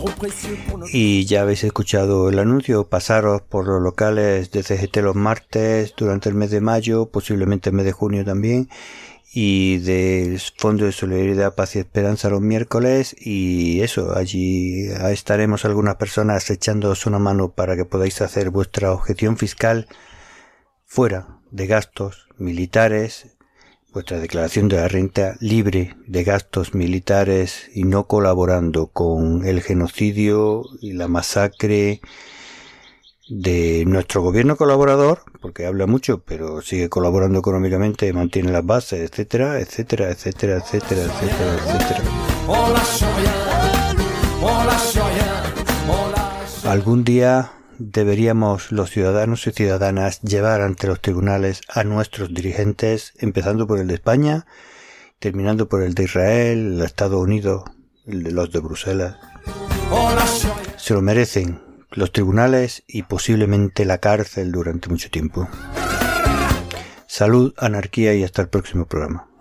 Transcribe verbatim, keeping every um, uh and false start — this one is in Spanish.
Y ya habéis escuchado el anuncio, pasaros por los locales de C G T los martes durante el mes de mayo, posiblemente el mes de junio también, y del Fondo de Solidaridad, Paz y Esperanza los miércoles, y eso, allí estaremos algunas personas echándoos una mano para que podáis hacer vuestra objeción fiscal fuera de gastos militares, vuestra declaración de la renta libre de gastos militares y no colaborando con el genocidio y la masacre de nuestro gobierno colaborador, porque habla mucho pero sigue colaborando económicamente, mantiene las bases, etcétera, etcétera, etcétera, etcétera, etcétera, etcétera. Algún día deberíamos los ciudadanos y ciudadanas llevar ante los tribunales a nuestros dirigentes, empezando por el de España, terminando por el de Israel, el de Estados Unidos, el de los de Bruselas. Se lo merecen los tribunales y posiblemente la cárcel durante mucho tiempo. Salud, anarquía y hasta el próximo programa.